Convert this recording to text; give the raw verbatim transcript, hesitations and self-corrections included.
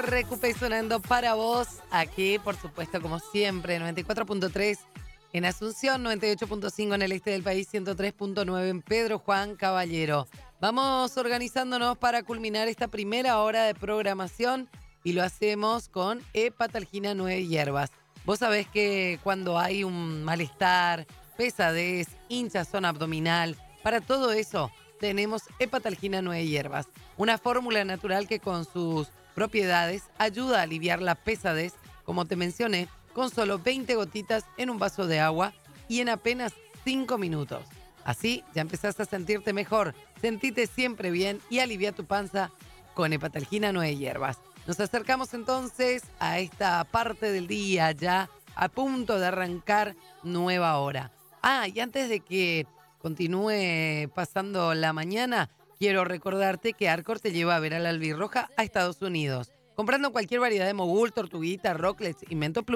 Recupe sonando para vos, aquí por supuesto como siempre, noventa y cuatro punto tres en Asunción, noventa y ocho punto cinco en el este del país, ciento tres punto nueve en Pedro Juan Caballero. Vamos organizándonos para culminar esta primera hora de programación y lo hacemos con Hepatalgina nueve hierbas. Vos sabés que cuando hay un malestar, pesadez, hinchazón abdominal, para todo eso tenemos Hepatalgina nueve hierbas, una fórmula natural que con sus propiedades ayuda a aliviar la pesadez, como te mencioné, con solo veinte gotitas en un vaso de agua y en apenas cinco minutos. Así ya empezás a sentirte mejor, sentite siempre bien y alivia tu panza con Hepatalgina nueve hierbas. Nos acercamos entonces a esta parte del día ya a punto de arrancar nueva hora. Ah, y antes de que continúe pasando la mañana, quiero recordarte que Arcor te lleva a ver a la albirroja a Estados Unidos. Comprando cualquier variedad de mogul, tortuguita, rocklets y mento plus,